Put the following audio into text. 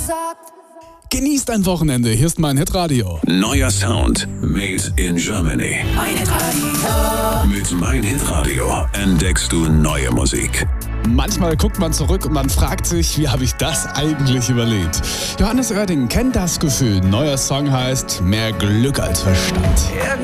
gesagt. Genießt ein Wochenende, hier ist mein Hitradio. Neuer Sound, made in Germany. Mein Hitradio. Mit Mein Hitradio entdeckst du neue Musik. Manchmal guckt man zurück und man fragt sich, wie habe ich das eigentlich überlebt? Johannes Oerding kennt das Gefühl. Neuer Song heißt Mehr Glück als Verstand.